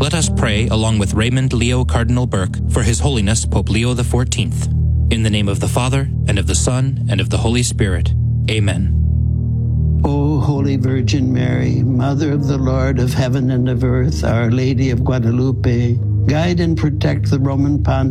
Let us pray along with Raymond Leo Cardinal Burke for His Holiness Pope Leo XIV. In the name of the Father, and of the Son, and of the Holy Spirit. Amen. O Holy Virgin Mary, Mother of the Lord of heaven and of earth, Our Lady of Guadalupe, guide and protect the Roman Pontiff